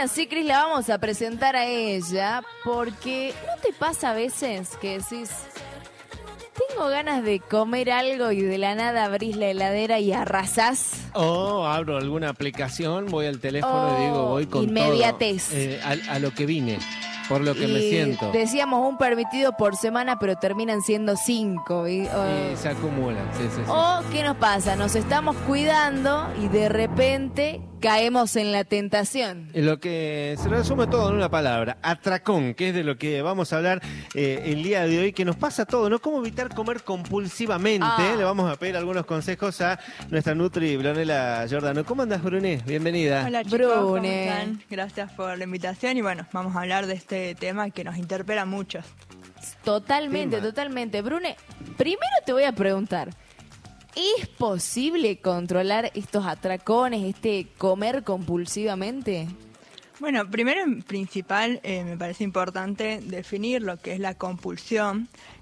así, Cris, la vamos a presentar a ella, porque ¿no te pasa a veces que decís, tengo ganas de comer algo y de la nada abrís la heladera y arrasás? Abro alguna aplicación, voy al teléfono y digo, voy con inmediatez. todo, a lo que vine, por lo que me siento. Decíamos un permitido por semana, pero terminan siendo 5. Y se acumulan, sí. O, ¿qué nos pasa? Nos estamos cuidando y de repente caemos en la tentación. Lo que se resume todo en una palabra, atracón, que es de lo que vamos a hablar el día de hoy, que nos pasa todo, ¿no? Cómo evitar comer compulsivamente. Le vamos a pedir algunos consejos a nuestra Nutri Brunella Giordano. ¿Cómo andas, Bruné? Bienvenida. Hola chicos, ¿cómo están? Gracias por la invitación y bueno, vamos a hablar de este tema que nos interpela a muchos. Totalmente. Brune, primero te voy a preguntar, ¿es posible controlar estos atracones, este comer compulsivamente? Bueno, primero en principal me parece importante definir lo que es la compulsión,